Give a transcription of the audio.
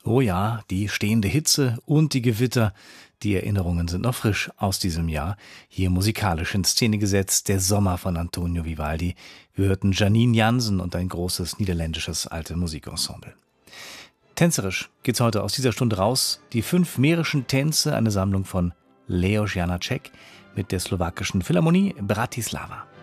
Oh ja, die stehende Hitze und die Gewitter, die Erinnerungen sind noch frisch aus diesem Jahr. Hier musikalisch in Szene gesetzt, der Sommer von Antonio Vivaldi. Wir hörten Janine Jansen und ein großes niederländisches alte Musikensemble. Tänzerisch geht's heute aus dieser Stunde raus. Die 5 mährischen Tänze, eine Sammlung von Leoš Janáček mit der slowakischen Philharmonie Bratislava.